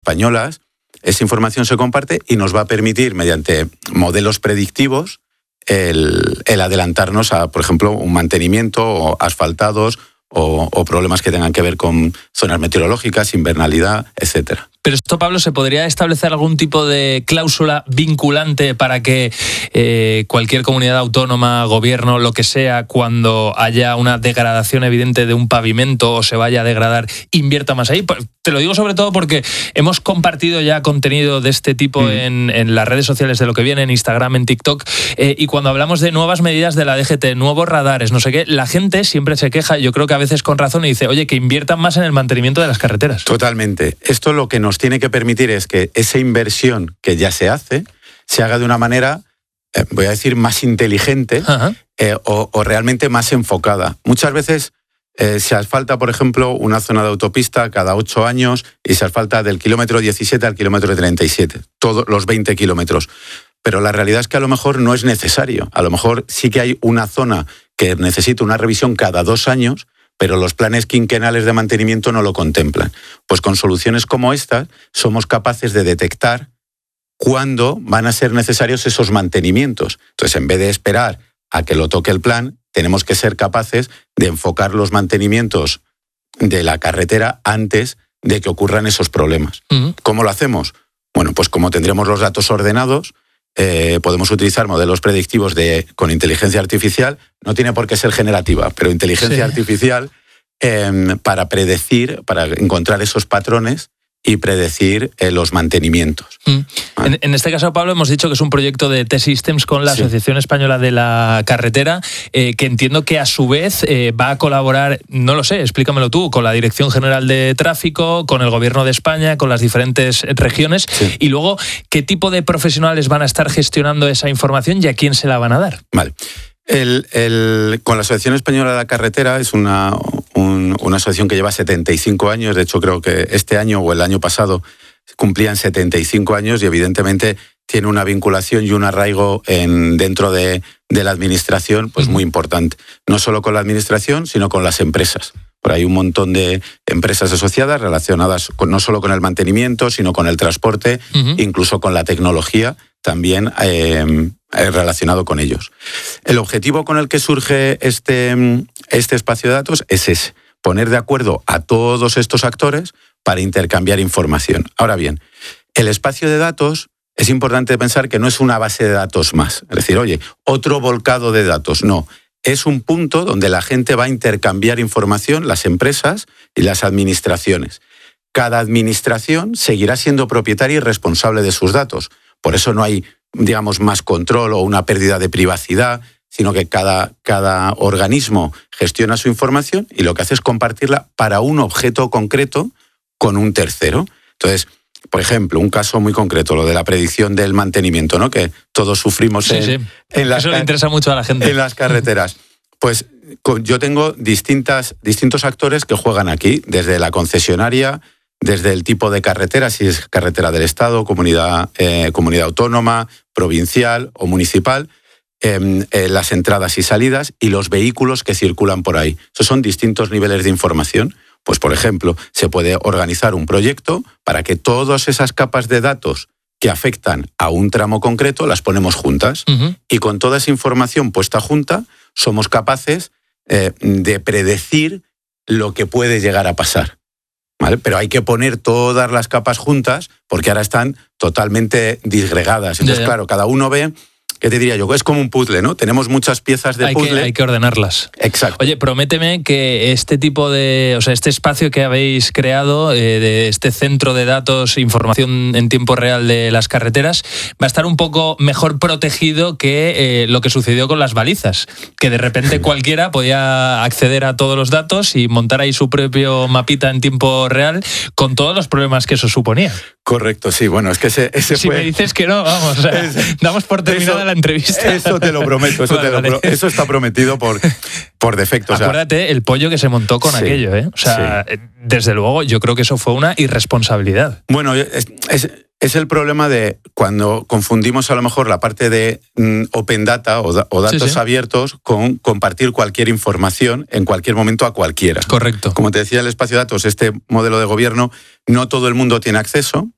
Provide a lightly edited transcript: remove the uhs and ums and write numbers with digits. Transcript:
españolas, esa información se comparte y nos va a permitir, mediante modelos predictivos, el adelantarnos a, por ejemplo, un mantenimiento o asfaltados o problemas que tengan que ver con zonas meteorológicas, invernalidad, etcétera. Pero esto, Pablo, ¿se podría establecer algún tipo de cláusula vinculante para que cualquier comunidad autónoma, gobierno, lo que sea, cuando haya una degradación evidente de un pavimento o se vaya a degradar, invierta más ahí? Te lo digo sobre todo porque hemos compartido ya contenido de este tipo en las redes sociales de Lo que Viene, en Instagram, en TikTok, y cuando hablamos de nuevas medidas de la DGT, nuevos radares, no sé qué, la gente siempre se queja, yo creo que a veces con razón, y dice, oye, que inviertan más en el mantenimiento de las carreteras. Totalmente. Esto lo que nos tiene que permitir es que esa inversión que ya se hace se haga de una manera, voy a decir, más inteligente o realmente más enfocada. Muchas veces se asfalta, por ejemplo, una zona de autopista cada 8 años y se asfalta del kilómetro 17 al kilómetro 37, todos los 20 kilómetros. Pero la realidad es que a lo mejor no es necesario. A lo mejor sí que hay una zona que necesita una revisión cada 2 años, pero los planes quinquenales de mantenimiento no lo contemplan. Pues con soluciones como estas somos capaces de detectar cuándo van a ser necesarios esos mantenimientos. Entonces, en vez de esperar a que lo toque el plan, tenemos que ser capaces de enfocar los mantenimientos de la carretera antes de que ocurran esos problemas. ¿Cómo lo hacemos? Bueno, pues como tendremos los datos ordenados, podemos utilizar modelos predictivos con inteligencia artificial, no tiene por qué ser generativa, pero inteligencia artificial para predecir, para encontrar esos patrones y predecir los mantenimientos. En este caso, Pablo, hemos dicho que es un proyecto de T-Systems con la Asociación Española de la Carretera, que entiendo que a su vez va a colaborar, no lo sé, explícamelo tú, con la Dirección General de Tráfico, con el Gobierno de España, con las diferentes regiones, y luego, ¿qué tipo de profesionales van a estar gestionando esa información y a quién se la van a dar? Vale. Con la Asociación Española de la Carretera es una asociación que lleva 75 años, de hecho creo que este año o el año pasado cumplían 75 años y evidentemente tiene una vinculación y un arraigo dentro de la administración pues muy importante. No solo con la administración, sino con las empresas. Por ahí un montón de empresas asociadas relacionadas no solo con el mantenimiento, sino con el transporte, incluso con la tecnología, también relacionado con ellos. El objetivo con el que surge este espacio de datos es ese, poner de acuerdo a todos estos actores para intercambiar información. Ahora bien, el espacio de datos es importante pensar que no es una base de datos más. Es decir, oye, otro volcado de datos. No, es un punto donde la gente va a intercambiar información, las empresas y las administraciones. Cada administración seguirá siendo propietaria y responsable de sus datos. Por eso no hay, digamos, más control o una pérdida de privacidad, sino que cada organismo gestiona su información y lo que hace es compartirla para un objeto concreto con un tercero. Entonces, por ejemplo, un caso muy concreto, lo de la predicción del mantenimiento, ¿no? Que todos sufrimos en las Eso le interesa mucho a la gente. En las carreteras. Pues yo tengo distintos actores que juegan aquí, desde la concesionaria, desde el tipo de carretera, si es carretera del Estado, comunidad autónoma, provincial o municipal, las entradas y salidas y los vehículos que circulan por ahí. Esos son distintos niveles de información. Pues, por ejemplo, se puede organizar un proyecto para que todas esas capas de datos que afectan a un tramo concreto las ponemos juntas. Y con toda esa información puesta junta, somos capaces de predecir lo que puede llegar a pasar. ¿Vale? Pero hay que poner todas las capas juntas porque ahora están totalmente disgregadas. Entonces, claro, cada uno ve, ¿qué te diría yo? Es como un puzzle, ¿no? Tenemos muchas piezas de puzzle. Hay que ordenarlas. Exacto. Oye, prométeme que este tipo de... O sea, este espacio que habéis creado, de este centro de datos, información en tiempo real de las carreteras, va a estar un poco mejor protegido que lo que sucedió con las balizas. Que de repente cualquiera podía acceder a todos los datos y montar ahí su propio mapita en tiempo real con todos los problemas que eso suponía. Correcto, sí. Bueno, es que ese si fue... me dices que no, vamos, o sea, damos por terminada la entrevista. Eso te lo prometo, eso está prometido por defecto. Acuérdate, o sea, el pollo que se montó con aquello, ¿eh? O sea, desde luego, yo creo que eso fue una irresponsabilidad. Bueno, es el problema de cuando confundimos a lo mejor la parte de open data o datos abiertos con compartir cualquier información en cualquier momento a cualquiera. Correcto. Como te decía, el espacio de datos, este modelo de gobierno, no todo el mundo tiene acceso.